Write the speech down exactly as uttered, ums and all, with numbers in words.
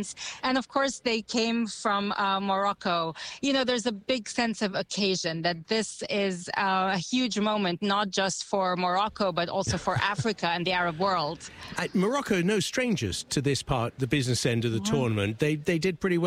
France. And of course, they came from uh, Morocco. You know, there's a big sense of occasion that this is uh, a huge moment, not just for Morocco, but also for Africa and the Arab world. Uh, Morocco are no strangers to this part, the business end of the mm-hmm. tournament. They, they did pretty well.